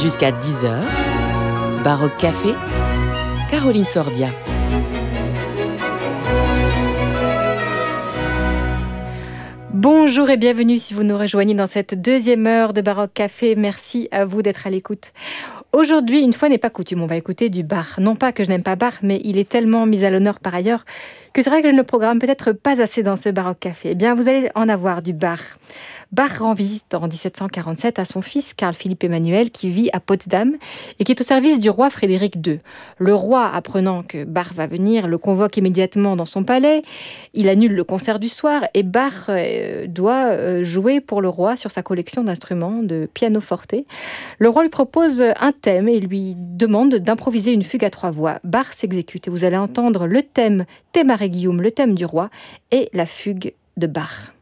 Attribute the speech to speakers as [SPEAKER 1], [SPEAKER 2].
[SPEAKER 1] Jusqu'à 10h, Baroque Café, Caroline Sordia.
[SPEAKER 2] Bonjour et bienvenue si vous nous rejoignez dans cette deuxième heure de Baroque Café. Merci à vous d'être à l'écoute. Aujourd'hui, une fois n'est pas coutume, on va écouter du Bach. Non pas que je n'aime pas Bach, mais il est tellement mis à l'honneur par ailleurs que c'est vrai que je ne le programme peut-être pas assez dans ce Baroque Café. Eh bien, vous allez en avoir du Bach. Bach rend visite en 1747 à son fils Carl-Philippe Emmanuel qui vit à Potsdam et qui est au service du roi Frédéric II. Le roi, apprenant que Bach va venir, le convoque immédiatement dans son palais. Il annule le concert du soir et Bach doit jouer pour le roi sur sa collection d'instruments de pianoforte. Le roi lui propose un thème et lui demande d'improviser une fugue à 3 voix. Bach s'exécute et vous allez entendre le thème Thème à Requiem, le thème du roi et la fugue de Bach.